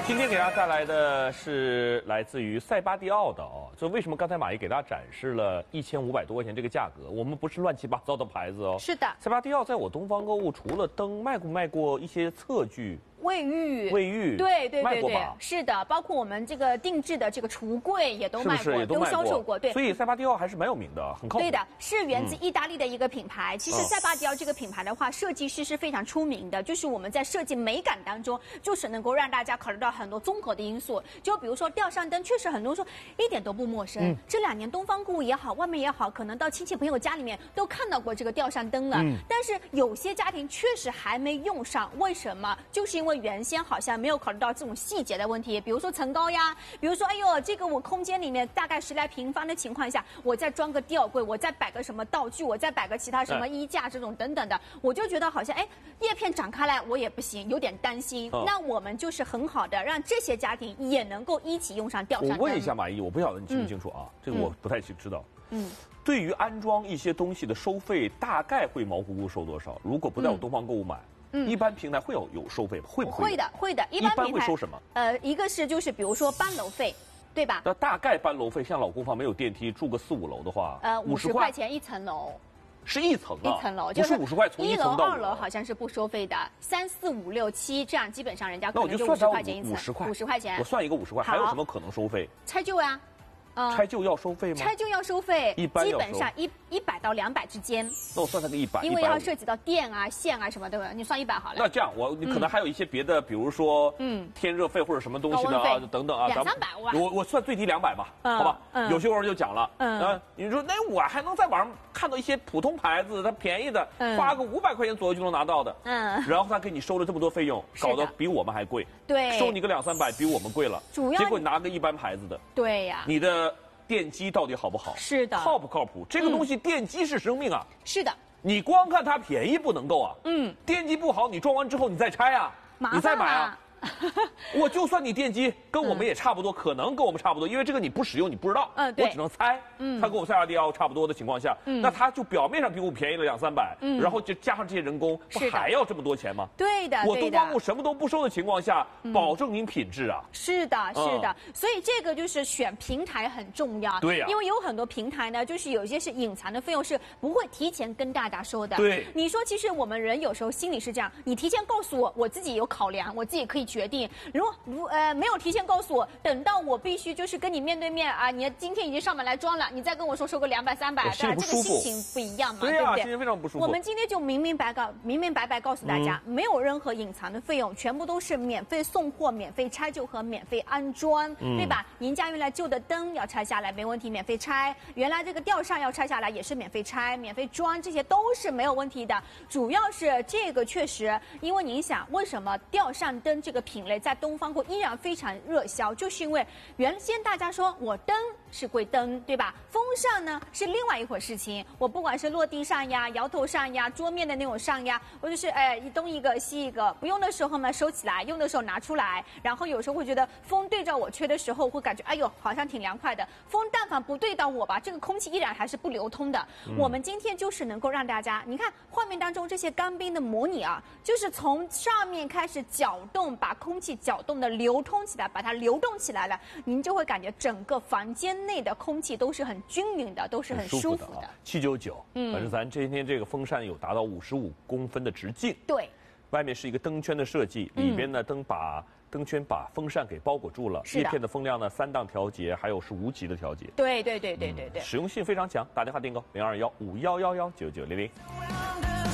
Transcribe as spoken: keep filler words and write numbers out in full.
今天给大家带来的是来自于塞巴蒂奥的哦，就为什么刚才马姨给大家展示了一千五百多块钱这个价格？我们不是乱七八糟的牌子哦。 是的， 塞巴蒂奥在我东方购物除了灯，卖过卖过一些侧具。 卫浴， 卫浴， 对对对对， 是的，包括我们这个定制的这个橱柜也都卖过， 是是也都, 都销售过。对， 所以塞巴蒂奥还是蛮有名的，很靠谱。 对的，是源自意大利的一个品牌。嗯、其实塞巴蒂奥这个品牌的话，设计师是非常出名的，就是我们在设计美感当中，就是能够让大家考虑到很多综合的因素。就比如说吊扇灯，确实很多人说一点都不陌生。嗯、这两年东方购物也好，外面也好，可能到亲戚朋友家里面都看到过这个吊扇灯了。嗯、但是有些家庭确实还没用上，为什么？就是因为原先好像 没有考虑到这种细节的问题，比如说层高呀，比如说，哎呦，这个我空间里面大概十来平方的情况下，我再装个吊柜，我再摆个什么道具，我再摆个其他什么衣架这种等等的，我就觉得好像，哎，叶片展开来我也不行，有点担心。哦、那我们就是很好的让这些家庭也能够一起用上吊扇灯。 我问一下马姨，我不晓得你清不清楚啊？嗯、这个我不太清知道。嗯。 对于安装一些东西的收费，大概会毛乎乎收多少？如果不在我东方购物买，嗯，一般平台会有有收费吗？会不会？ 会的，会的。 一般平台一般会收什么？ 呃，一个是就是比如说搬楼费，对吧？ 那大概搬楼费，像老公房没有电梯，住个四五楼的话， 呃，五十块钱一层楼。 是一层啊， 一层楼就是五十块，从一层到一楼、二楼好像是不收费的，三四五六七这样基本上人家可能就五十块钱一层， 五十块， 五十块钱， 我算一个五十块，还有什么可能收费？ 拆旧呀。 拆旧要收费吗？ 拆旧要收费， 一般基本上一一百到两百之间。 那我算它个一百， 因为要涉及到电啊、线啊什么的，你算一百好了。 那这样，我你可能还有一些别的，比如说嗯，天热费或者什么东西的啊，等等啊， 两三百万。 我我算最低两百吧，好吧？有些人就讲了，嗯，你说那我还能在网上看到一些普通牌子，它便宜的，花个五百块钱左右就能拿到的，嗯，然后他给你收了这么多费用，搞得比我们还贵， 对， 收你个两三百，比我们贵了， 主要结果你拿个一般牌子的， 对呀， 你的 电机到底好不好？ 是的， 靠不靠谱？这个东西，电机是生命啊。 是的， 你光看它便宜不能够啊。嗯，电机不好，你装完之后你再拆啊，你再买啊。我就算你电机跟我们也差不多，可能跟我们差不多，因为这个你不使用你不知道。嗯，我只能猜。嗯，它跟我塞巴蒂奥差不多的情况下，那它就表面上比我便宜了两三百，然后就加上这些人工，不还要这么多钱吗？ 对的， 我东方购什么都不收的情况下，保证您品质啊。 是的，是的，所以这个就是选平台很重要。 对呀， 因为有很多平台呢，就是有一些是隐藏的费用是不会提前跟大家说的。 对， 你说其实我们人有时候心里是这样，你提前告诉我，我自己有考量，我自己可以决定。如果如呃没有提前告诉我，等到我必须就是跟你面对面啊，你今天已经上门来装了，你再跟我说收个两百三百，对吧？这个心情不一样嘛， 对不对？ 心情非常不舒服。 我们今天就明明白告、明明白白告诉大家，没有任何隐藏的费用，全部都是免费送货、免费拆旧和免费安装，对吧？您家原来旧的灯要拆下来没问题，免费拆；原来这个吊扇要拆下来也是免费拆、免费装，这些都是没有问题的。主要是这个确实，因为您想，为什么吊扇灯这个品类在东方购依然非常热销，就是因为原先大家说我灯是归灯，对吧？风扇呢是另外一回事情，我不管是落地扇呀、摇头扇呀、桌面的那种扇呀，我就是哎一东一个西一个，不用的时候呢收起来，用的时候拿出来，然后有时候会觉得风对着我吹的时候会感觉哎呦好像挺凉快的，风但凡不对到我吧，这个空气依然还是不流通的。嗯、我们今天就是能够让大家，你看画面当中这些干冰的模拟啊，就是从上面开始搅动，把空气搅动的流通起来，把它流动起来了，您就会感觉整个房间内的空气都是很均匀的，都是很舒服的。 七九九，嗯，反正咱今天这个风扇有达到五十五公分的直径， 对， 外面是一个灯圈的设计，里边呢灯把灯圈把风扇给包裹住了，叶片的风量呢三档调节，还有是无极的调节。 对对对对对对， 实用性非常强，打电话订购零二幺五幺幺幺九九零零。